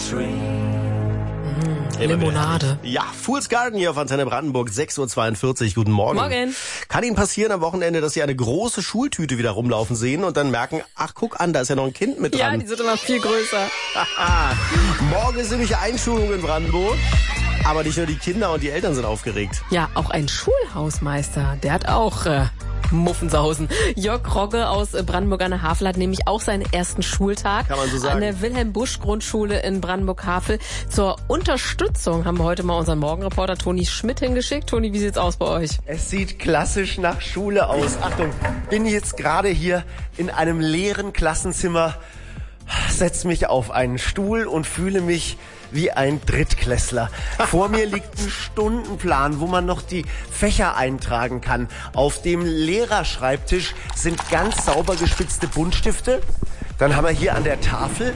Limonade. Ja, Fool's Garden hier auf Antenne Brandenburg, 6.42 Uhr. Guten Morgen. Morgen. Kann Ihnen passieren am Wochenende, dass Sie eine große Schultüte wieder rumlaufen sehen und dann merken, ach, guck an, da ist ja noch ein Kind mit dran. Ja, die sind immer viel größer. Morgen ist nämlich Einschulung in Brandenburg. Aber nicht nur die Kinder und die Eltern sind aufgeregt. Ja, auch ein Schulhausmeister, der hat auch Muffensausen. Jörg Rogge aus Brandenburg an der Havel hat nämlich auch seinen ersten Schultag. Kann man so sagen. An der Wilhelm-Busch-Grundschule in Brandenburg-Havel. Zur Unterstützung haben wir heute mal unseren Morgenreporter Toni Schmidt hingeschickt. Toni, wie sieht's aus bei euch? Es sieht klassisch nach Schule aus. Achtung, bin jetzt gerade hier in einem leeren Klassenzimmer, setz mich auf einen Stuhl und fühle mich wie ein Drittklässler. Vor mir liegt ein Stundenplan, wo man noch die Fächer eintragen kann. Auf dem Lehrerschreibtisch sind ganz sauber gespitzte Buntstifte. Dann haben wir hier an der Tafel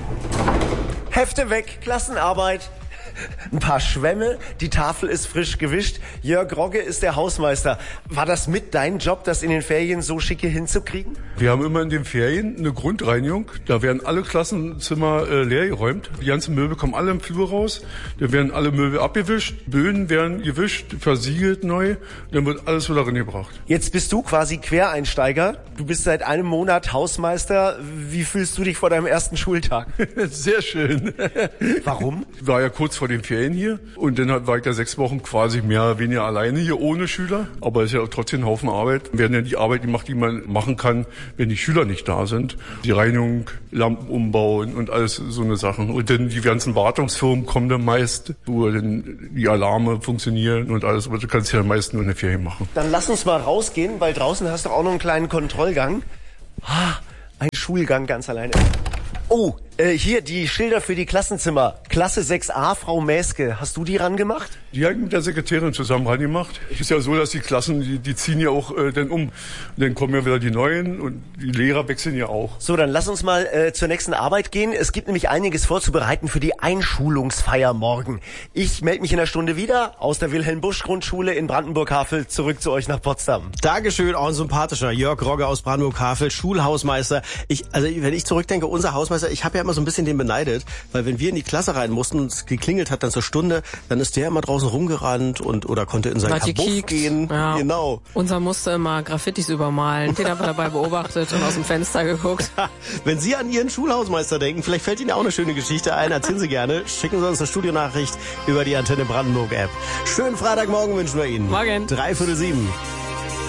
Hefte weg, Klassenarbeit. Ein paar Schwämme, die Tafel ist frisch gewischt. Jörg Rogge ist der Hausmeister. War das mit dein Job, das in den Ferien so schicke hinzukriegen? Wir haben immer in den Ferien eine Grundreinigung. Da werden alle Klassenzimmer leer geräumt. Die ganzen Möbel kommen alle im Flur raus. Da werden alle Möbel abgewischt. Böden werden gewischt, versiegelt neu. Dann wird alles wieder reingebracht. Jetzt bist du quasi Quereinsteiger. Du bist seit einem Monat Hausmeister. Wie fühlst du dich vor deinem ersten Schultag? Sehr schön. Warum? Ich war ja kurz vor den Ferien hier und dann war ich ja 6 Wochen quasi mehr oder weniger alleine hier ohne Schüler. Aber es ist ja trotzdem ein Haufen Arbeit. Wir werden ja die Arbeit gemacht, die man machen kann, wenn die Schüler nicht da sind. Die Reinigung, Lampen umbauen und alles so eine Sachen. Und dann die ganzen Wartungsfirmen kommen dann meist, wo dann die Alarme funktionieren und alles. Aber du kannst ja meist nur in der Ferien machen. Dann lass uns mal rausgehen, weil draußen hast du auch noch einen kleinen Kontrollgang. Ein Schulgang ganz alleine. Oh, hier die Schilder für die Klassenzimmer. Klasse 6a, Frau Mäske. Hast du die rangemacht? Die habe ich mit der Sekretärin zusammen rangemacht. Es ist ja so, dass die Klassen, die ziehen ja auch dann um. Dann kommen ja wieder die Neuen und die Lehrer wechseln ja auch. So, dann lass uns mal zur nächsten Arbeit gehen. Es gibt nämlich einiges vorzubereiten für die Einschulungsfeier morgen. Ich melde mich in einer Stunde wieder aus der Wilhelm-Busch-Grundschule in Brandenburg-Havel zurück zu euch nach Potsdam. Dankeschön, auch ein sympathischer Jörg Rogge aus Brandenburg-Havel, Schulhausmeister. Wenn ich zurückdenke, unser Hausmeister, ich habe ja immer so ein bisschen den beneidet, weil wenn wir in die Klasse rein mussten und es geklingelt hat dann zur Stunde, dann ist der immer draußen rumgerannt oder konnte in sein Kabuff gehen. Ja. Genau. Unser musste immer Graffitis übermalen. Den haben wir dabei beobachtet und aus dem Fenster geguckt. Wenn Sie an Ihren Schulhausmeister denken, vielleicht fällt Ihnen ja auch eine schöne Geschichte ein, erzählen Sie gerne. Schicken Sie uns eine Studionachricht über die Antenne Brandenburg App. Schönen Freitagmorgen wünschen wir Ihnen. Morgen. 6:45.